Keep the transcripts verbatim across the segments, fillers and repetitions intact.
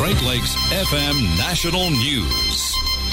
Great Lakes F M National News.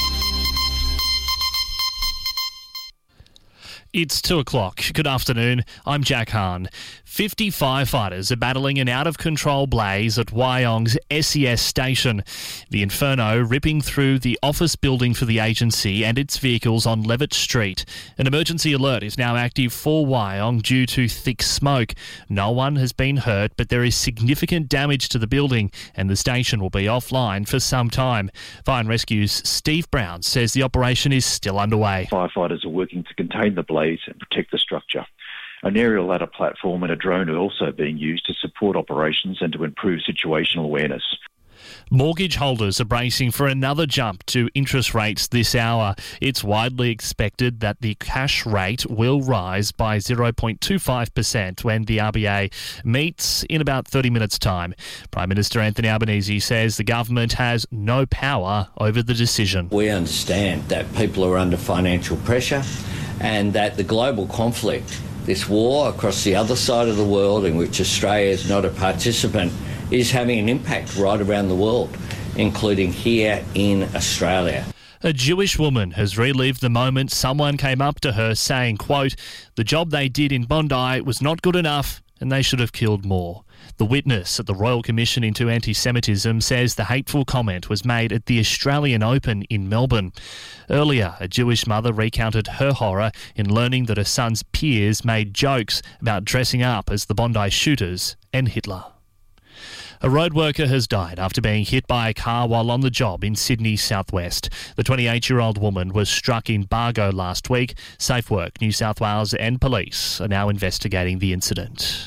It's two o'clock. Good afternoon. I'm Jack Hahn. fifty firefighters are battling an out-of-control blaze at Wyong's S E S station. The inferno ripping through the office building for the agency and its vehicles on Levitt Street. An emergency alert is now active for Wyong due to thick smoke. No one has been hurt, but there is significant damage to the building and the station will be offline for some time. Fire and Rescue's Steve Brown says the operation is still underway. Firefighters are working to contain the blaze and protect the structure. An aerial ladder platform and a drone are also being used to support operations and to improve situational awareness. Mortgage holders are bracing for another jump to interest rates this hour. It's widely expected that the cash rate will rise by zero point two five percent when the R B A meets in about thirty minutes' time. Prime Minister Anthony Albanese says the government has no power over the decision. We understand that people are under financial pressure and that the global conflict, this war across the other side of the world in which Australia is not a participant, is having an impact right around the world, including here in Australia. A Jewish woman has relived the moment someone came up to her saying, quote, "The job they did in Bondi was not good enough and they should have killed more." The witness at the Royal Commission into Anti-Semitism says the hateful comment was made at the Australian Open in Melbourne. Earlier, a Jewish mother recounted her horror in learning that her son's peers made jokes about dressing up as the Bondi shooters and Hitler. A road worker has died after being hit by a car while on the job in Sydney's southwest. The twenty-eight-year-old woman was struck in Bargo last week. Safe Work New South Wales and police are now investigating the incident.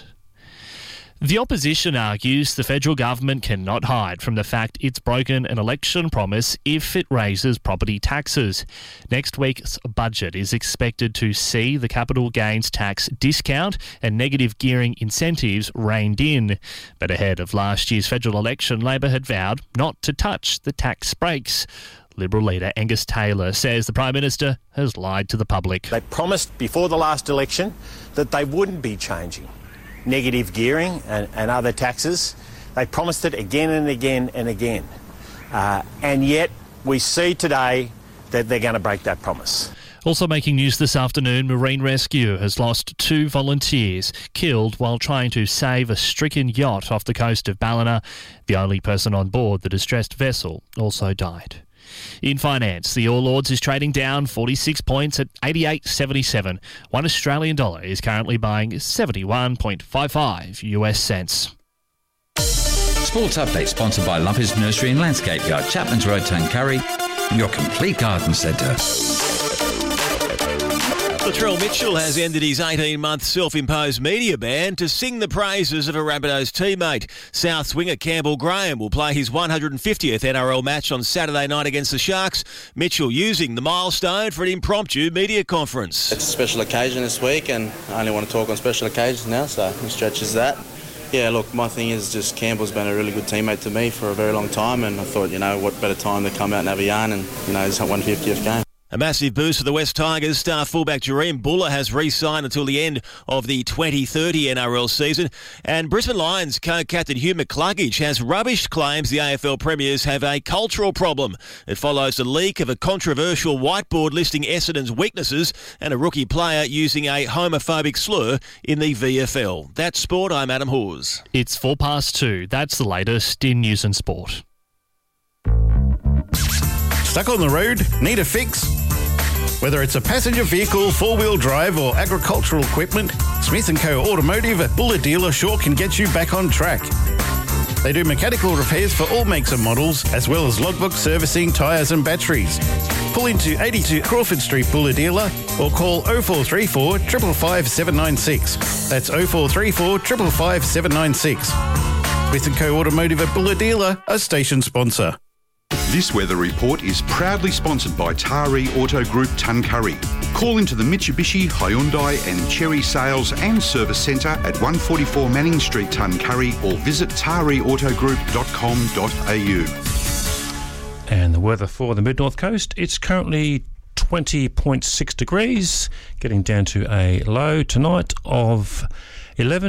The opposition argues the federal government cannot hide from the fact it's broken an election promise if it raises property taxes. Next week's budget is expected to see the capital gains tax discount and negative gearing incentives reined in. But ahead of last year's federal election, Labor had vowed not to touch the tax breaks. Liberal leader Angus Taylor says the Prime Minister has lied to the public. They promised before the last election that they wouldn't be changing negative gearing and, and other taxes. They promised it again and again and again. Uh, and yet we see today that they're going to break that promise. Also making news this afternoon, Marine Rescue has lost two volunteers killed while trying to save a stricken yacht off the coast of Ballina. The only person on board the distressed vessel also died. In finance, the All Ords is trading down forty-six points at eighty-eight seventy-seven. One Australian dollar is currently buying seventy-one point five five U S cents. Sports Update sponsored by Lumpers Nursery and Landscape Yard, Chapman's Road, Tuncurry, your complete garden centre. Latrell Mitchell has ended his eighteen-month self-imposed media ban to sing the praises of a Rabbitohs teammate. South swinger Campbell Graham will play his one hundred fiftieth N R L match on Saturday night against the Sharks. Mitchell using the milestone for an impromptu media conference. It's a special occasion this week and I only want to talk on special occasions now, so it stretches that. Yeah, look, my thing is just Campbell's been a really good teammate to me for a very long time and I thought, you know, what better time to come out and have a yarn and, you know, his one hundred fiftieth game. A massive boost for the West Tigers. Star fullback Jareem Buller has re-signed until the end of the twenty thirty N R L season. And Brisbane Lions co-captain Hugh McCluggage has rubbished claims the A F L premiers have a cultural problem. It follows the leak of a controversial whiteboard listing Essendon's weaknesses and a rookie player using a homophobic slur in the V F L. That's sport. I'm Adam Hawes. It's four past two. That's the latest in news and sport. Stuck on the road? Need a fix? Whether it's a passenger vehicle, four-wheel drive or agricultural equipment, Smith and Co Automotive at Buller Dealer sure can get you back on track. They do mechanical repairs for all makes and models, as well as logbook servicing, tyres and batteries. Pull into eighty-two Crawford Street Buller Dealer or call oh four three four, five five five, seven nine six. That's oh four three four, five five five, seven nine six. Smith and Co Automotive at Buller Dealer, a station sponsor. This weather report is proudly sponsored by Taree Auto Group Tuncurry. Call into the Mitsubishi, Hyundai and Chery Sales and Service Centre at one forty-four Manning Street, Tuncurry, or visit taree auto group dot com dot a u. And the weather for the Mid-North Coast, it's currently twenty point six degrees, getting down to a low tonight of eleven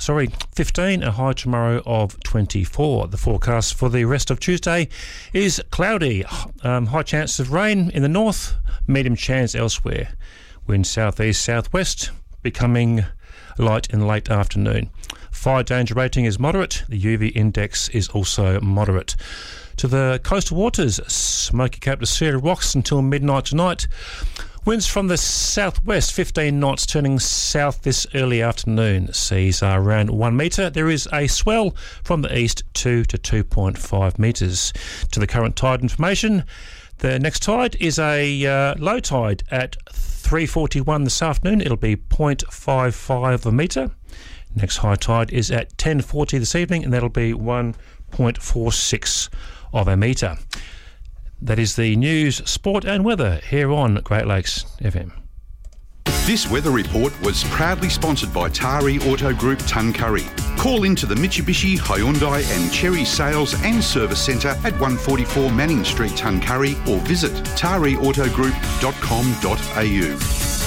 sorry, fifteen, a high tomorrow of twenty-four. The forecast for the rest of Tuesday is cloudy, um, high chance of rain in the north, medium chance elsewhere. Wind southeast southwest, becoming light in the late afternoon. Fire danger rating is moderate. The U V index is also moderate. To the coastal waters, Smoky Cape to Cedar Rocks until midnight tonight. Winds from the southwest, fifteen knots, turning south this early afternoon. Seas are around one metre. There is a swell from the east, two to two point five metres. To the current tide information, the next tide is a uh, low tide at three forty-one this afternoon. It'll be zero point five five of a metre. Next high tide is at ten forty this evening, and that'll be one point four six of a metre. That is the news, sport and weather here on Great Lakes F M. This weather report was proudly sponsored by Tari Auto Group Tuncurry. Call into the Mitsubishi, Hyundai and Cherry Sales and Service Centre at one forty-four Manning Street, Tuncurry, or visit tari auto group dot com dot a u.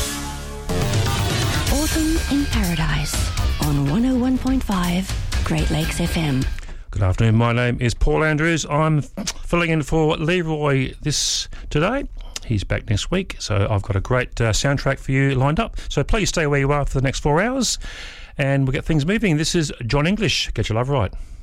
Autumn in Paradise on one oh one point five Great Lakes F M. Good afternoon, my name is Paul Andrews. I'm filling in for Leroy this today. He's back next week, so I've got a great uh, soundtrack for you lined up. So please stay where you are for the next four hours and we'll get things moving. This is John English. Get your love right.